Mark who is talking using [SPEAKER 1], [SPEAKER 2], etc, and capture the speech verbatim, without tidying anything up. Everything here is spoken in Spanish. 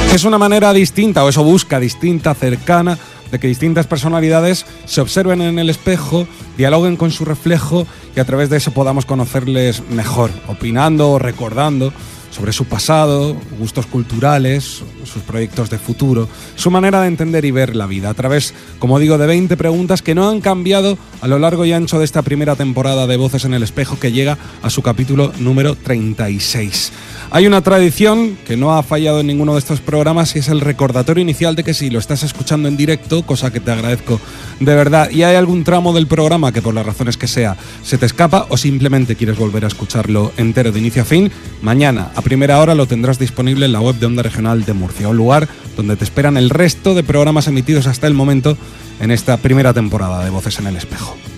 [SPEAKER 1] Es una manera distinta, o eso busca, distinta, cercana, de que distintas personalidades se observen en el espejo, dialoguen con su reflejo y a través de eso podamos conocerles mejor, opinando o recordando sobre su pasado, gustos culturales, sus proyectos de futuro, su manera de entender y ver la vida, a través, como digo, de veinte preguntas que no han cambiado a lo largo y ancho de esta primera temporada de Voces en el Espejo, que llega a su capítulo número treinta y seis. Hay una tradición que no ha fallado en ninguno de estos programas y es el recordatorio inicial de que si lo estás escuchando en directo, cosa que te agradezco de verdad, y hay algún tramo del programa que por las razones que sea se te escapa o simplemente quieres volver a escucharlo entero de inicio a fin, mañana a primera hora lo tendrás disponible en la web de Onda Regional de Murcia, un lugar donde te esperan el resto de programas emitidos hasta el momento en esta primera temporada de Voces en el Espejo.